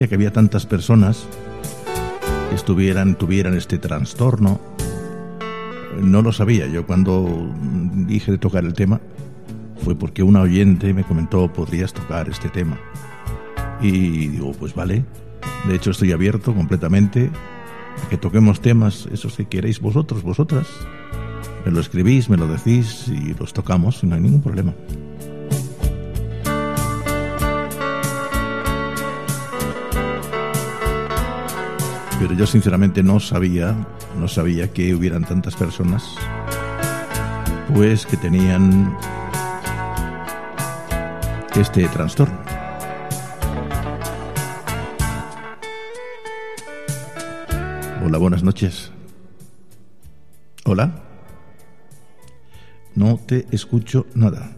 que había tantas personas que tuvieran este trastorno. No lo sabía. Yo cuando dije de tocar el tema fue porque una oyente me comentó: podrías tocar este tema. Y digo, pues vale. De hecho estoy abierto completamente a que toquemos temas esos que queréis vosotros, vosotras. Me lo escribís, me lo decís y los tocamos y no hay ningún problema. Pero yo sinceramente no sabía que hubieran tantas personas pues que tenían este trastorno. Hola, buenas noches. Hola. No te escucho nada.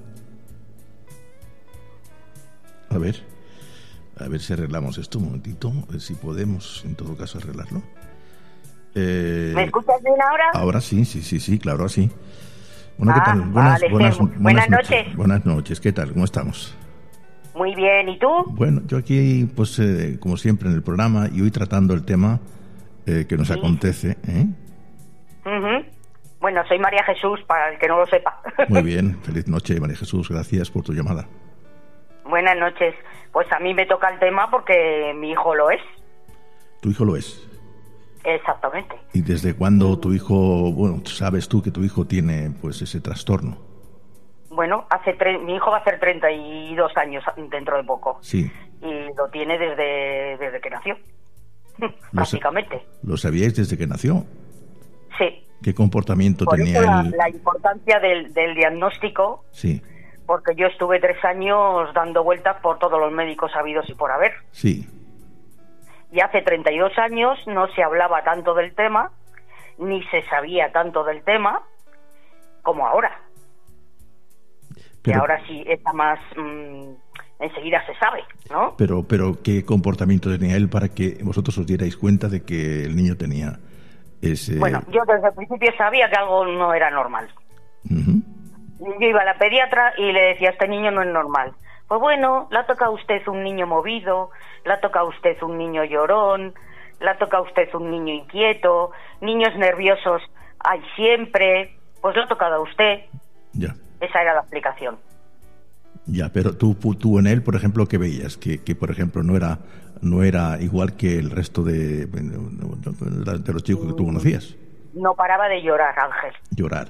A ver si arreglamos esto un momentito, a ver si podemos en todo caso arreglarlo. ¿Me escuchas bien ahora? Ahora sí, claro, así. Bueno, ¿qué tal? Buenas noches. Buenas noches, ¿qué tal? ¿Cómo estamos? Muy bien, ¿y tú? Bueno, yo aquí, pues, como siempre en el programa, y hoy tratando el tema que nos acontece, ¿eh? Bueno, soy María Jesús, para el que no lo sepa. Muy bien, feliz noche, María Jesús, gracias por tu llamada. Buenas noches. Pues a mí me toca el tema porque mi hijo lo es. ¿Tu hijo lo es? Exactamente. ¿Y desde cuándo tu hijo, bueno, sabes tú que tu hijo tiene pues ese trastorno? Bueno, mi hijo va a hacer 32 años dentro de poco. Sí. Y lo tiene desde que nació, prácticamente. ¿Lo sabíais desde que nació? Sí. ¿Qué comportamiento por tenía eso él? La importancia del diagnóstico. Sí. Porque yo estuve 3 años dando vueltas por todos los médicos habidos y por haber. Sí. Y hace 32 años no se hablaba tanto del tema, ni se sabía tanto del tema como ahora. Que ahora sí está más... enseguida se sabe, ¿no? Pero ¿qué comportamiento tenía él para que vosotros os dierais cuenta de que el niño tenía ese...? Bueno, yo desde el principio sabía que algo no era normal. Yo iba a la pediatra y le decía: este niño no es normal. Pues bueno, le ha tocado a usted un niño movido, le ha tocado a usted un niño llorón, le ha tocado a usted un niño inquieto, niños nerviosos hay siempre, pues le ha tocado a usted. Ya. Esa era la explicación. Ya, pero tú en él, por ejemplo, ¿qué veías? Que por ejemplo no era igual que el resto de los chicos que tú conocías. No paraba de llorar, Ángel. Llorar.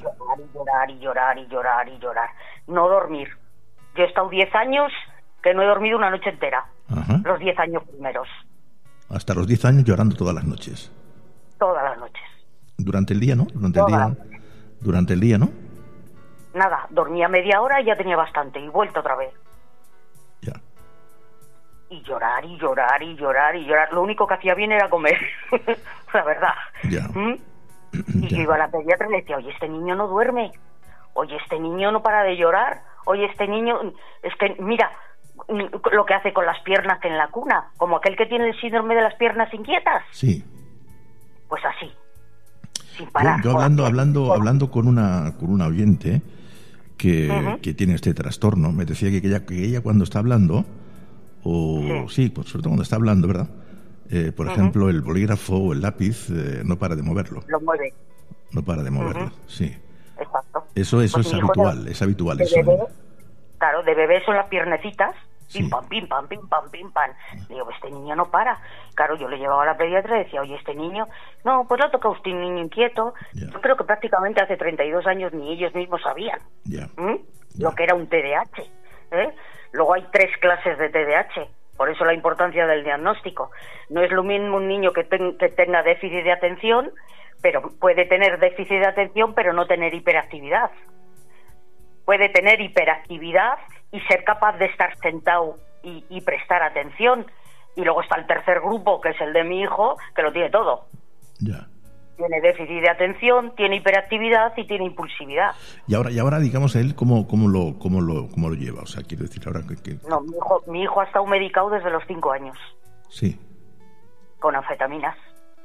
No dormir. Yo he estado 10 años que no he dormido una noche entera. Ajá. Los 10 años primeros. Hasta los 10 años llorando todas las noches. Todas las noches. Durante el día, ¿no? Durante el día, ¿no? Nada, dormía media hora y ya tenía bastante. Y vuelto otra vez. Ya. Y llorar. Lo único que hacía bien era comer. La verdad. Ya. Y yo iba a la pediatra y le decía: oye, este niño no duerme, oye, este niño no para de llorar, oye, este niño, es que mira lo que hace con las piernas en la cuna, como aquel que tiene el síndrome de las piernas inquietas. Sí. Pues así, sin parar. Yo hablando con una oyente que tiene este trastorno, me decía que ella cuando está hablando, sí, pues sobre todo cuando está hablando, ¿verdad? Por ejemplo, el bolígrafo o el lápiz no para de moverlo. Lo mueve. No para de moverlo, sí. Exacto. Eso pues es habitual. De eso. Bebé, claro, de bebé son las piernecitas, sí. pim pam. Digo, este niño no para. Claro, yo le llevaba a la pediatra y decía: oye, este niño... No, pues le ha tocado a usted un niño inquieto. Ya. Yo creo que prácticamente hace 32 años ni ellos mismos sabían lo que era un TDAH. Luego hay 3 clases de TDAH. Por eso la importancia del diagnóstico. No es lo mismo un niño que tenga déficit de atención, pero puede tener déficit de atención pero no tener hiperactividad. Puede tener hiperactividad y ser capaz de estar sentado y prestar atención. Y luego está el tercer grupo, que es el de mi hijo, que lo tiene todo. Ya. Tiene déficit de atención, tiene hiperactividad y tiene impulsividad. Y ahora digamos, él cómo lo lleva, o sea, quiero decir ahora que... No, mi hijo ha estado medicado desde los 5 años. Sí. Con anfetaminas.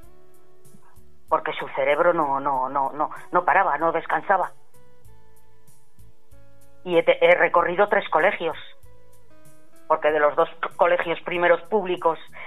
Porque su cerebro no paraba, no descansaba. Y he recorrido 3 colegios. porque de los dos colegios primeros públicos